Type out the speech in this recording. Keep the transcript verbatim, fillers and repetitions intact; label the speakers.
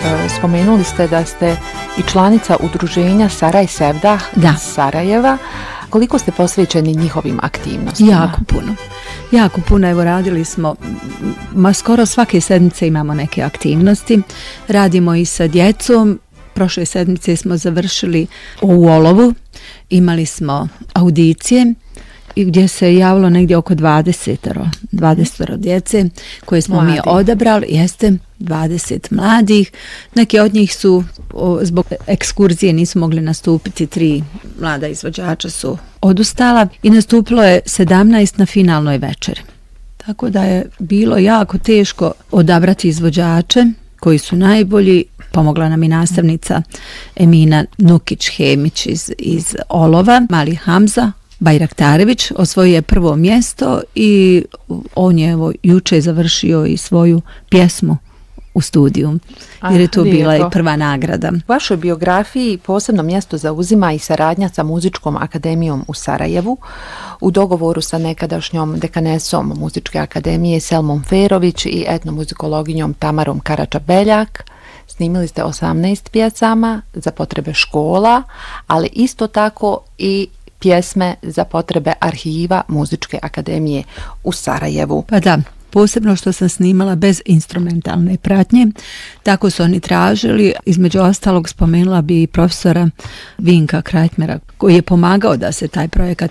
Speaker 1: spomenuli ste da ste i članica udruženja Saraj Sevdah iz Sarajeva. Koliko ste posvećeni njihovim aktivnostima?
Speaker 2: Jako puno. Jako puno. Evo, radili smo, ma skoro svake sedmice imamo neke aktivnosti. Radimo i sa djecom. Prošle sedmice smo završili u Olovu. Imali smo audicije i gdje se javilo negdje oko dvadeset djece koje smo Mladi. mi odabrali. Jeste dvadeset mladih. Neki od njih su o, zbog ekskurzije nisu mogli nastupiti, tri mlada izvođača su odustala i nastupilo je sedamnaest na finalnoj večeri. Tako da je bilo jako teško odabrati izvođače koji su najbolji. Pomogla nam i nastavnica Emina Nukić-Hemić iz, iz Olova, mali Hamza Bajraktarević osvojio je prvo mjesto i on je evo, juče završio i svoju pjesmu u studiju, jer je to ah, bila i prva nagrada.
Speaker 1: U vašoj biografiji posebno mjesto zauzima i saradnja sa Muzičkom akademijom u Sarajevu u dogovoru sa nekadašnjom dekanesom Muzičke akademije Selmom Ferović i etnomuzikologinjom Tamarom Karača-Beljak. Snimili ste osamnaest pjesama za potrebe škola, ali isto tako i pjesme za potrebe arhiva Muzičke akademije u Sarajevu.
Speaker 2: Pa da, posebno što sam snimala bez instrumentalne pratnje, tako su oni tražili. Između ostalog spomenula bi i profesora Vinka Krajtmera koji je pomagao da se taj projekat